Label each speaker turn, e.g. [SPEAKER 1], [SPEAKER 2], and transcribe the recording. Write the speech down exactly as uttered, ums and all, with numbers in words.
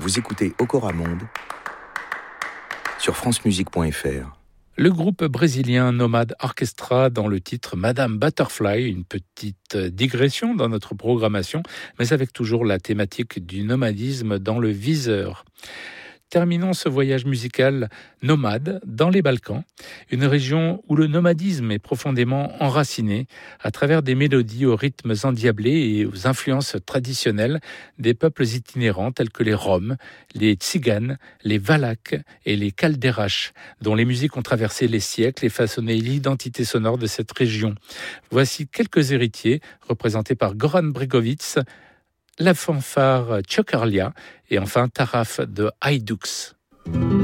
[SPEAKER 1] Vous écoutez Okora Monde sur france musique point f r.
[SPEAKER 2] Le groupe brésilien Nomad Orchestra dans le titre Madame Butterfly, une petite digression dans notre programmation, mais avec toujours la thématique du nomadisme dans le viseur. Terminons ce voyage musical nomade dans les Balkans, une région où le nomadisme est profondément enraciné à travers des mélodies aux rythmes endiablés et aux influences traditionnelles des peuples itinérants tels que les Roms, les Tziganes, les Valaques et les Kalderaches, dont les musiques ont traversé les siècles et façonné l'identité sonore de cette région. Voici quelques héritiers représentés par Goran Bregovic, la fanfare Tchokarlia et enfin Taraf de Hajdux.